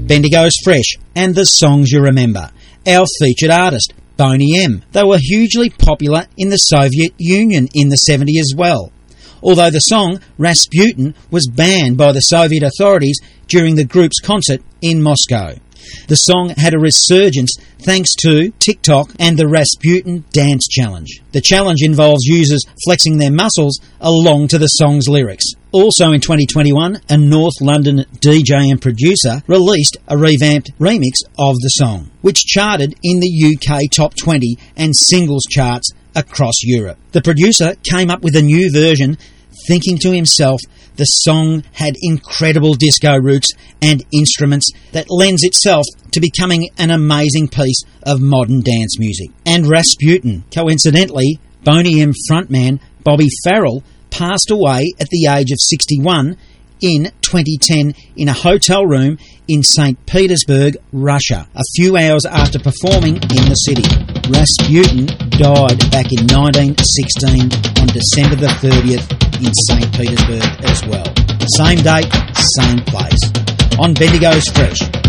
Bendigo's Fresh and The Songs You Remember. Our featured artist, Boney M. They were hugely popular in the Soviet Union in the 70s as well, although the song Rasputin was banned by the Soviet authorities during the group's concert in Moscow. The song had a resurgence thanks to TikTok and the Rasputin Dance Challenge. The challenge involves users flexing their muscles along to the song's lyrics. Also in 2021, a North London DJ and producer released a revamped remix of the song, which charted in the UK Top 20 and singles charts across Europe. The producer came up with a new version, thinking to himself, the song had incredible disco roots and instruments that lends itself to becoming an amazing piece of modern dance music. And Rasputin, coincidentally, Boney M frontman Bobby Farrell passed away at the age of 61 in 2010 in a hotel room in St. Petersburg, Russia, a few hours after performing in the city. Rasputin died back in 1916 on December the 30th in St. Petersburg as well. Same date, same place. On Bendigo's Fresh.